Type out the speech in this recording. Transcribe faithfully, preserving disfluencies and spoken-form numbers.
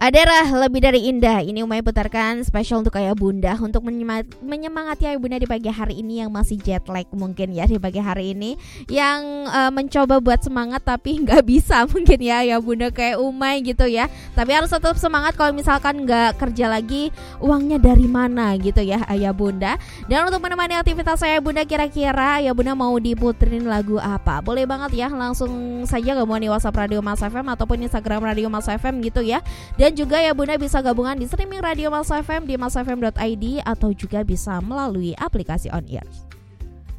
Adalah lebih dari indah. Ini Umay putarkan spesial untuk Ayah Bunda, untuk menyemangati, menyemangati Ayah Bunda di pagi hari ini yang masih jet lag mungkin ya, di pagi hari ini yang uh, mencoba buat semangat tapi nggak bisa mungkin ya Ayah Bunda kayak Umay gitu ya. Tapi harus tetap semangat, kalau misalkan nggak kerja lagi uangnya dari mana gitu ya Ayah Bunda. Dan untuk menemani aktivitas Ayah Bunda, kira-kira Ayah Bunda mau diputerin lagu apa? Boleh banget ya, langsung saja gabungan di WhatsApp Radio Mas F M ataupun Instagram Radio Mas F M gitu ya. Dan juga ya Bunda bisa gabungan di streaming Radio Mas F M di mas f m dot i d atau juga bisa melalui aplikasi On Ear.